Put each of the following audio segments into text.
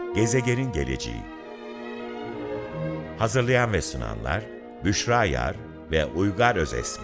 Gezegenin geleceği. Hazırlayan ve sunanlar Büşra Yar ve Uygar Özesmi.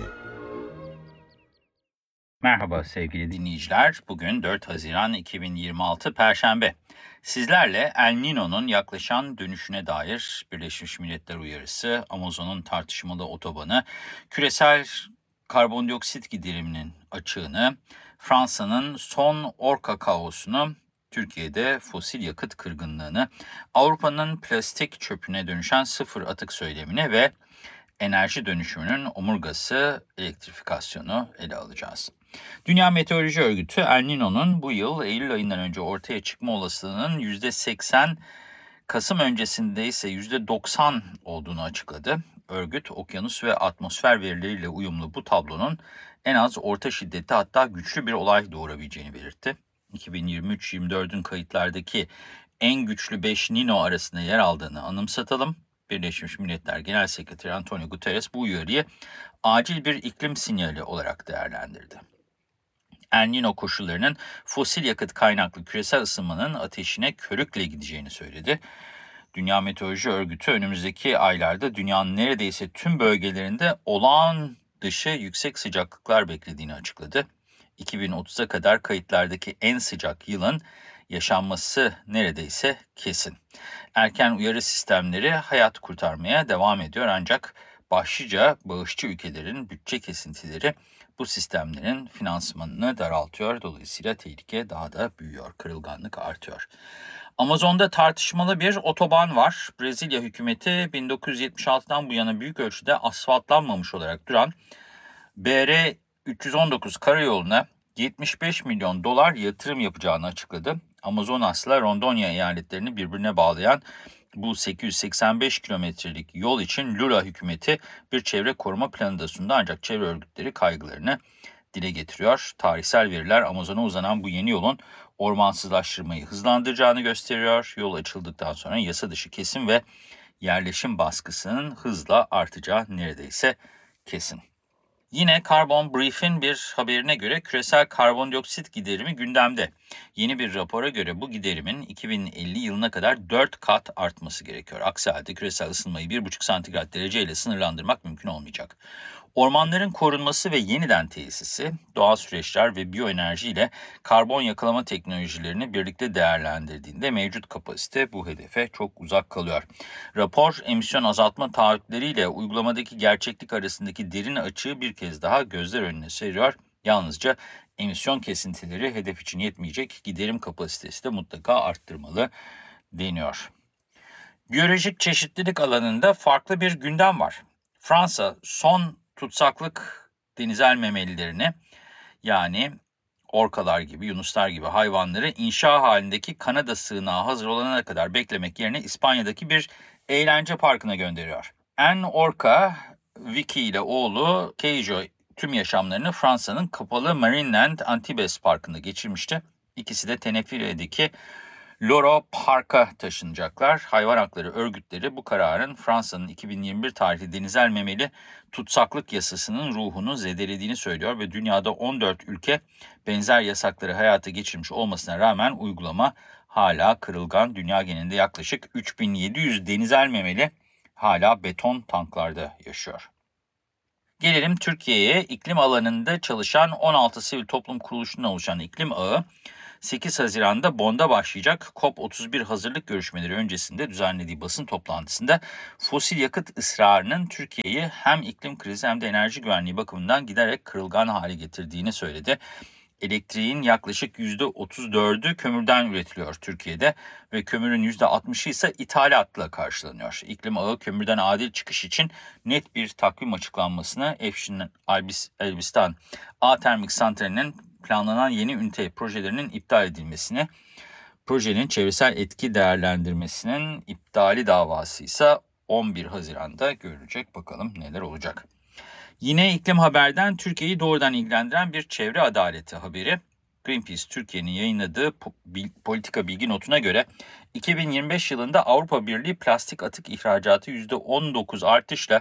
Merhaba sevgili dinleyiciler. Bugün 4 Haziran 2026 Perşembe. Sizlerle El Niño'nun yaklaşan dönüşüne dair Birleşmiş Milletler uyarısı, Amazon'un tartışmalı otobanı, küresel karbondioksit gideriminin açığını, Fransa'nın son orka kaosunu, Türkiye'de fosil yakıt kırgınlığını, Avrupa'nın plastik çöpüne dönüşen sıfır atık söylemini ve enerji dönüşümünün omurgası elektrifikasyonu ele alacağız. Dünya Meteoroloji Örgütü El Niño'nun bu yıl Eylül ayından önce ortaya çıkma olasılığının %80, Kasım öncesinde ise %90 olduğunu açıkladı. Örgüt, okyanus ve atmosfer verileriyle uyumlu bu tablonun en az orta şiddetli hatta güçlü bir olay doğurabileceğini belirtti. 2023-24'ün kayıtlardaki en güçlü 5 Niño arasında yer aldığını anımsatalım. Birleşmiş Milletler Genel Sekreteri Antonio Guterres bu uyarıyı acil bir iklim sinyali olarak değerlendirdi. El Niño koşullarının fosil yakıt kaynaklı küresel ısınmanın ateşine körükle gideceğini söyledi. Dünya Meteoroloji Örgütü önümüzdeki aylarda dünyanın neredeyse tüm bölgelerinde olağan dışı yüksek sıcaklıklar beklediğini açıkladı. 2030'a kadar kayıtlardaki en sıcak yılın yaşanması neredeyse kesin. Erken uyarı sistemleri hayat kurtarmaya devam ediyor ancak başlıca bağışçı ülkelerin bütçe kesintileri bu sistemlerin finansmanını daraltıyor. Dolayısıyla tehlike daha da büyüyor, kırılganlık artıyor. Amazon'da tartışmalı bir otoban var. Brezilya hükümeti 1976'dan bu yana büyük ölçüde asfaltlanmamış olarak duran BR 319 karayoluna 75 milyon dolar yatırım yapacağını açıkladı. Amazonas'la Rondonya eyaletlerini birbirine bağlayan bu 885 kilometrelik yol için Lula hükümeti bir çevre koruma planı da sundu ancak çevre örgütleri kaygılarını dile getiriyor. Tarihsel veriler Amazon'a uzanan bu yeni yolun ormansızlaştırmayı hızlandıracağını gösteriyor. Yol açıldıktan sonra yasa dışı kesim ve yerleşim baskısının hızla artacağı neredeyse kesin. Yine Carbon Brief'in bir haberine göre küresel karbondioksit giderimi gündemde. Yeni bir rapora göre bu giderimin 2050 yılına kadar 4 kat artması gerekiyor. Aksi halde küresel ısınmayı 1,5 santigrat dereceyle sınırlandırmak mümkün olmayacak. Ormanların korunması ve yeniden tesisi, doğal süreçler ve biyoenerji ile karbon yakalama teknolojilerini birlikte değerlendirdiğinde mevcut kapasite bu hedefe çok uzak kalıyor. Rapor, emisyon azaltma taahhütleriyle uygulamadaki gerçeklik arasındaki derin açığı bir kez daha gözler önüne seriyor. Yalnızca emisyon kesintileri hedef için yetmeyecek, giderim kapasitesi de mutlaka arttırmalı deniyor. Biyolojik çeşitlilik alanında farklı bir gündem var. Fransa son tutsaklık denizel memelilerini yani orkalar gibi, yunuslar gibi hayvanları inşa halindeki Kanada sığınağı hazır olana kadar beklemek yerine İspanya'daki bir eğlence parkına gönderiyor. En Orca, Vicky ile oğlu Keijo tüm yaşamlarını Fransa'nın kapalı Marineland Antibes Parkı'nda geçirmişti. İkisi de Tenefire'deki Loro Park'a taşınacaklar. Hayvan hakları örgütleri bu kararın Fransa'nın 2021 tarihli denizel memeli tutsaklık yasasının ruhunu zedelediğini söylüyor ve dünyada 14 ülke benzer yasakları hayata geçirmiş olmasına rağmen uygulama hala kırılgan. Dünya genelinde yaklaşık 3700 denizel memeli hala beton tanklarda yaşıyor. Gelelim Türkiye'ye. İklim alanında çalışan 16 sivil toplum kuruluşundan oluşan iklim ağı 8 Haziran'da Bonn'da başlayacak COP31 hazırlık görüşmeleri öncesinde düzenlediği basın toplantısında fosil yakıt ısrarının Türkiye'yi hem iklim krizi hem de enerji güvenliği bakımından giderek kırılgan hale getirdiğini söyledi. Elektriğin yaklaşık %34'ü kömürden üretiliyor Türkiye'de ve kömürün %60'ı ise ithalatla karşılanıyor. İklim ağı kömürden adil çıkış için net bir takvim açıklanmasını Efşin Elbistan A Termik Santrali'nin planlanan yeni ünite projelerinin iptal edilmesini, projenin çevresel etki değerlendirmesinin iptali davası ise 11 Haziran'da görülecek. Bakalım neler olacak. Yine iklim haberden Türkiye'yi doğrudan ilgilendiren bir çevre adaleti haberi. Greenpeace Türkiye'nin yayınladığı politika bilgi notuna göre 2025 yılında Avrupa Birliği plastik atık ihracatı %19 artışla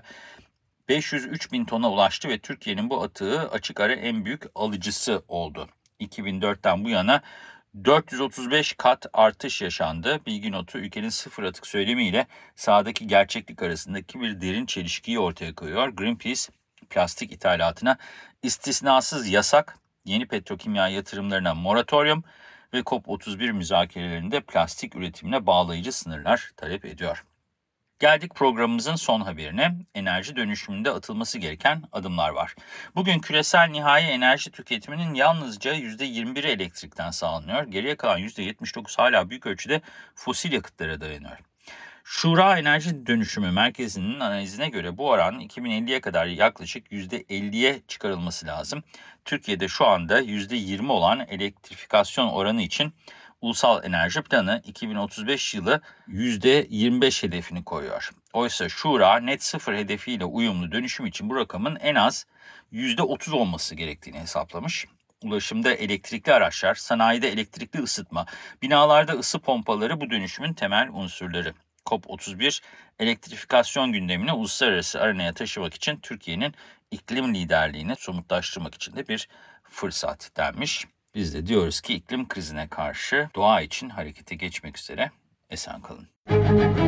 503 bin tona ulaştı ve Türkiye'nin bu atığı açık ara en büyük alıcısı oldu. 2004'ten bu yana 435 kat artış yaşandı. Bilgi notu ülkenin sıfır atık söylemiyle sahadaki gerçeklik arasındaki bir derin çelişkiyi ortaya koyuyor. Greenpeace, plastik ithalatına istisnasız yasak, yeni petrokimya yatırımlarına moratorium ve COP31 müzakerelerinde plastik üretimine bağlayıcı sınırlar talep ediyor. Geldik programımızın son haberine. Enerji dönüşümünde atılması gereken adımlar var. Bugün küresel nihai enerji tüketiminin yalnızca %21'i elektrikten sağlanıyor. Geriye kalan %79 hala büyük ölçüde fosil yakıtlara dayanıyor. Şura Enerji Dönüşümü Merkezi'nin analizine göre bu oran 2050'ye kadar yaklaşık %50'ye çıkarılması lazım. Türkiye'de şu anda %20 olan elektrifikasyon oranı için Ulusal Enerji Planı 2035 yılı %25 hedefini koyuyor. Oysa Şura net sıfır hedefiyle uyumlu dönüşüm için bu rakamın en az %30 olması gerektiğini hesaplamış. Ulaşımda elektrikli araçlar, sanayide elektrikli ısıtma, binalarda ısı pompaları bu dönüşümün temel unsurları. COP31 elektrifikasyon gündemini uluslararası arenaya taşımak için Türkiye'nin iklim liderliğini somutlaştırmak için de bir fırsat denmiş. Biz de diyoruz ki iklim krizine karşı doğa için harekete geçmek üzere. Esen kalın.